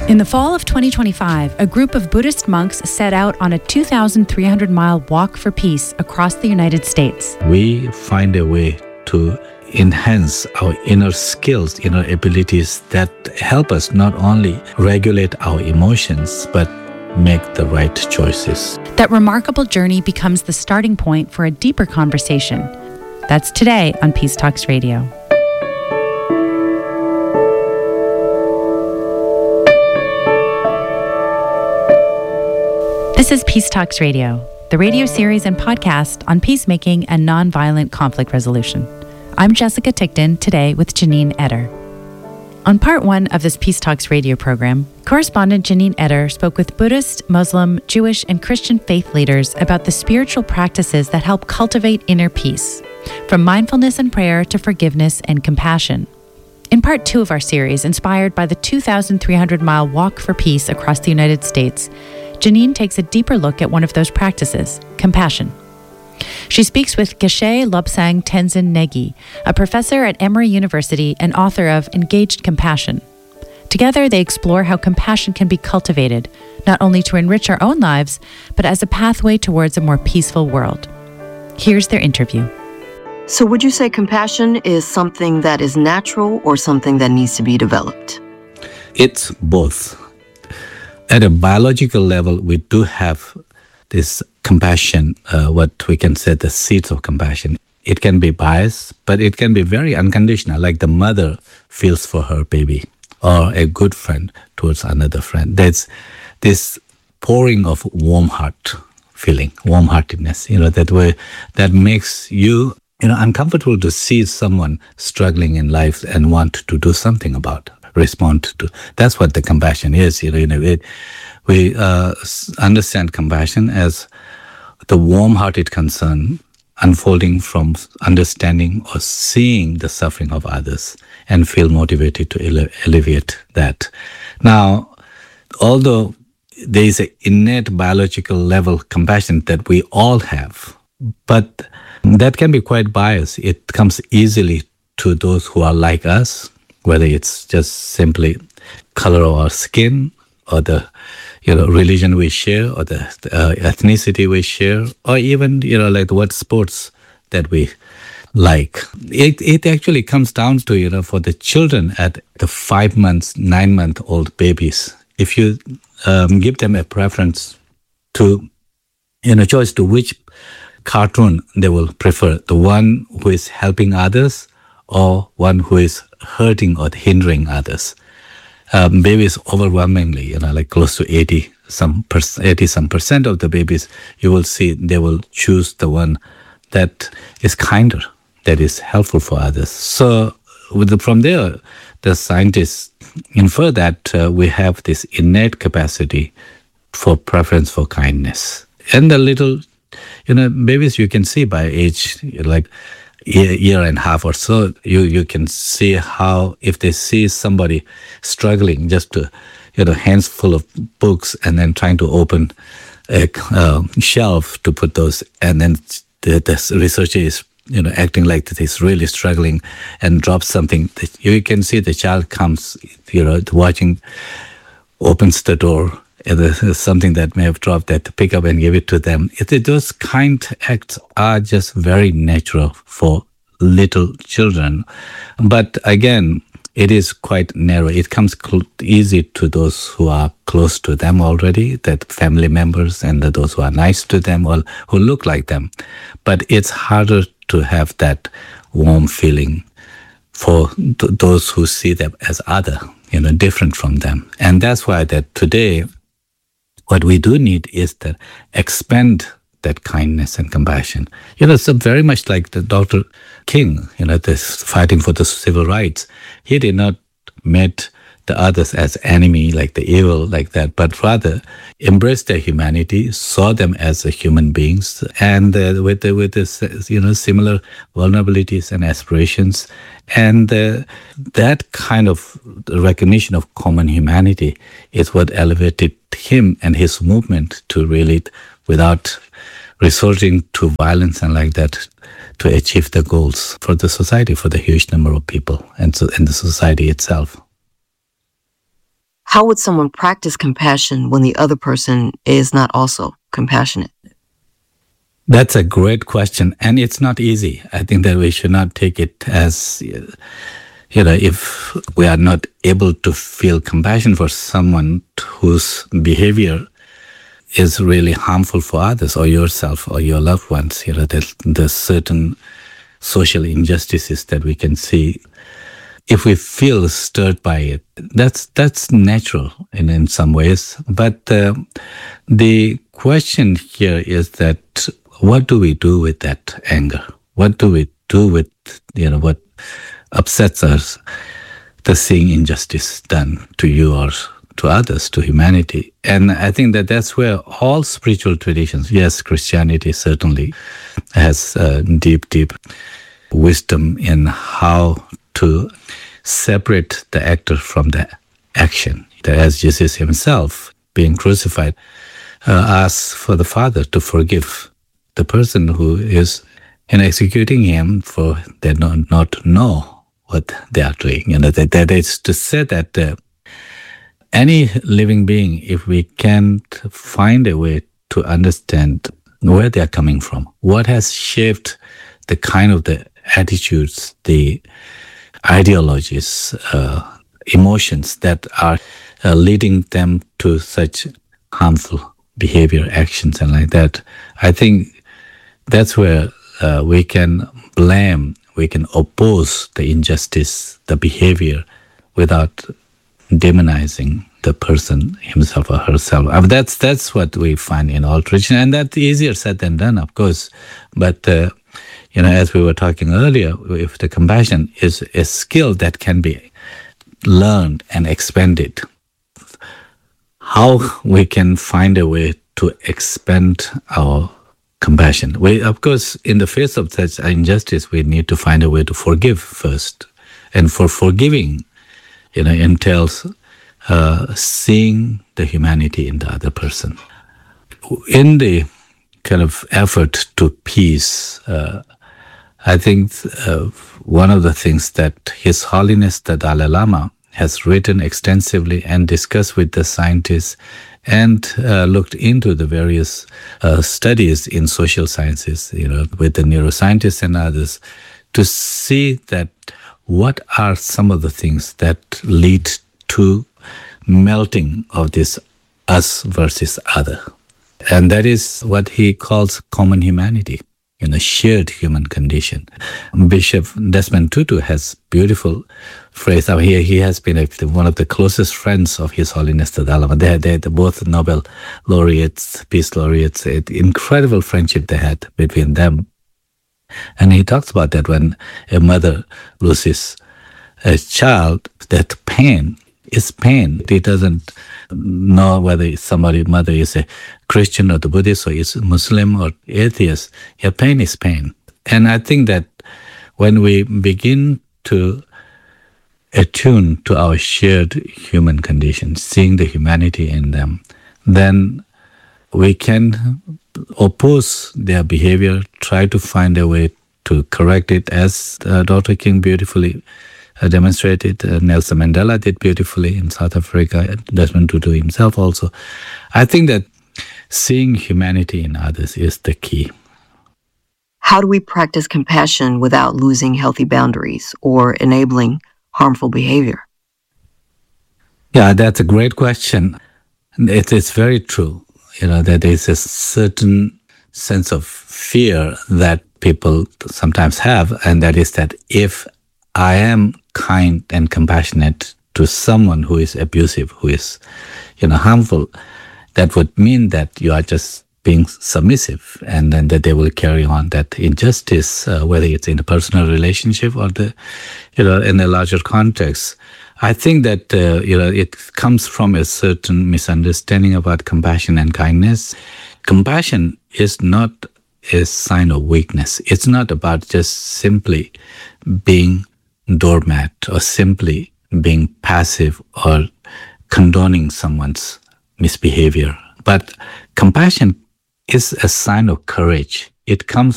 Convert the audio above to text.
In the fall of 2025, a group of Buddhist monks set out on a 2,300-mile walk for peace across the United States. We find a way to enhance our inner skills, inner abilities that help us not only regulate our emotions, but make the right choices. That remarkable journey becomes the starting point for a deeper conversation. That's today on Peace Talks Radio. This is Peace Talks Radio, the radio series and podcast on peacemaking and nonviolent conflict resolution. I'm Jessica Tickton, today with Janine Eder. On part one of this Peace Talks Radio program, correspondent Janine Eder spoke with Buddhist, Muslim, Jewish, and Christian faith leaders about the spiritual practices that help cultivate inner peace, from mindfulness and prayer to forgiveness and compassion. In part two of our series, inspired by the 2,300-mile walk for peace across the United States, Janine takes a deeper look at one of those practices, compassion. She speaks with Geshe Lobsang Tenzin Negi, a professor at Emory University and author of Engaged Compassion. Together, they explore how compassion can be cultivated, not only to enrich our own lives, but as a pathway towards a more peaceful world. Here's their interview. So would you say compassion is something that is natural or something that needs to be developed? It's both. At a biological level, we do have this compassion, what we can say the seeds of compassion. It can be biased, but it can be very unconditional, like the mother feels for her baby or a good friend towards another friend. There's this pouring of warm heart feeling, warm-heartedness, that makes you uncomfortable to see someone struggling in life and want to do something about it. Respond to. That's what the compassion is. We understand compassion as the warm-hearted concern unfolding from understanding or seeing the suffering of others and feel motivated to alleviate that. Now, although there is an innate biological level compassion that we all have, but that can be quite biased. It comes easily to those who are like us, whether it's just simply color of our skin or the religion we share or the ethnicity we share, or even like what sports that we like. It actually comes down to for the children at the 5 months, 9-month-old babies. If you give them a preference to choice to which cartoon they will prefer, the one who is helping others or one who is hurting or hindering others. Babies overwhelmingly, like close to 80 some percent of the babies, you will see they will choose the one that is kinder, that is helpful for others. So from there, the scientists infer that we have this innate capacity for preference for kindness. And the little, babies you can see by age, like year and a half or so, you can see how if they see somebody struggling just to, hands full of books and then trying to open a shelf to put those, and then the researcher is, acting like he's really struggling and drops something, you can see the child comes, watching, opens the door, and there's something that may have dropped that to pick up and give it to them. Those kind acts are just very natural for little children. But again, it is quite narrow. It comes easy to those who are close to them already, that family members and those who are nice to them or who look like them. But it's harder to have that warm feeling for those who see them as other, different from them. And that's why that today, what we do need is to expand that kindness and compassion. So very much like the Dr. King, this fighting for the civil rights. He did not meet the others as enemy, like the evil, like that, but rather embraced their humanity, saw them as human beings, and with this, similar vulnerabilities and aspirations, and that kind of recognition of common humanity is what elevated him and his movement to really, without resorting to violence and like that, to achieve the goals for the society, for the huge number of people, and the society itself. How would someone practice compassion when the other person is not also compassionate? That's a great question, and it's not easy. I think that we should not take it as, if we are not able to feel compassion for someone whose behavior is really harmful for others or yourself or your loved ones. There's certain social injustices that we can see. If we feel stirred by it, that's natural in some ways. But the question here is that what do we do with that anger? What do we do with what upsets us? The seeing injustice done to you or to others, to humanity. And I think that that's where all spiritual traditions, yes, Christianity certainly has deep wisdom in how to separate the actor from the action. As Jesus himself, being crucified, asked for the Father to forgive the person who is executing him, for they do not know what they are doing. That is to say that any living being, if we can't find a way to understand where they are coming from, what has shaped the kind of the attitudes, the ideologies, emotions that are leading them to such harmful behavior, actions, and like that, I think that's where we can blame, we can oppose the injustice, the behavior, without demonizing the person himself or herself. I mean, that's what we find in all tradition, and that's easier said than done, of course. But as we were talking earlier, if the compassion is a skill that can be learned and expanded, how we can find a way to expand our compassion? We, of course, in the face of such injustice, we need to find a way to forgive first, and for forgiving, entails seeing the humanity in the other person. In the kind of effort to peace, I think one of the things that His Holiness the Dalai Lama has written extensively and discussed with the scientists and looked into the various studies in social sciences, with the neuroscientists and others, to see that what are some of the things that lead to melting of this us versus other. And that is what he calls common humanity, shared human condition. Bishop Desmond Tutu has beautiful phrase. He has been one of the closest friends of His Holiness the Dalai Lama. They're both Nobel laureates, peace laureates. Incredible friendship they had between them. And he talks about that when a mother loses a child, that pain is pain. He doesn't know whether mother is a Christian or the Buddhist or is Muslim or atheist. Yeah, pain is pain. And I think that when we begin to attune to our shared human condition, seeing the humanity in them, then we can oppose their behavior, try to find a way to correct it, as Dr. King beautifully demonstrated. Nelson Mandela did beautifully in South Africa, Desmond Tutu himself also. I think that seeing humanity in others is the key. How do we practice compassion without losing healthy boundaries or enabling harmful behavior? Yeah, that's a great question. It is very true, that there is a certain sense of fear that people sometimes have, and that is that if I am kind and compassionate to someone who is abusive, who is, harmful, that would mean that you are just being submissive, and then that they will carry on that injustice, whether it's in a personal relationship or in a larger context. I think that it comes from a certain misunderstanding about compassion and kindness. Compassion is not a sign of weakness. It's not about just simply being doormat or simply being passive or condoning someone's misbehavior. But compassion is a sign of courage. It comes